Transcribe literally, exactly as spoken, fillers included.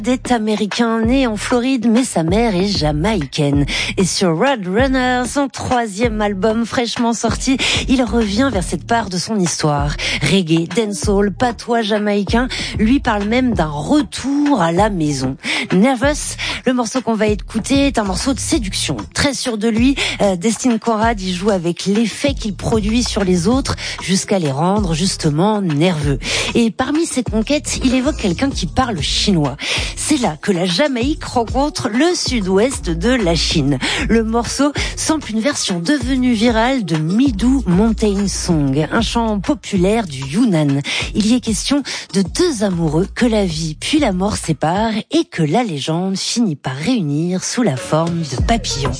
Est américain, né en Floride, mais sa mère est jamaïcaine. Et sur Roadrunner, son troisième album fraîchement sorti, il revient vers cette part de son histoire. Reggae, dancehall, patois jamaïcain, lui parle même d'un retour à la maison. Nervous, le morceau qu'on va écouter, est un morceau de séduction. Très sûr de lui, euh, Destin Conrad y joue avec l'effet qu'il produit sur les autres jusqu'à les rendre justement nerveux. Et parmi ses conquêtes, il évoque quelqu'un qui parle chinois. C'est là que la Jamaïque rencontre le sud-ouest de la Chine. Le morceau sample une version devenue virale de Midou Mountain Song, un chant populaire du Yunnan. Il y est question de deux amoureux que la vie puis la mort séparent et que la légende finit par réunir sous la forme de papillons.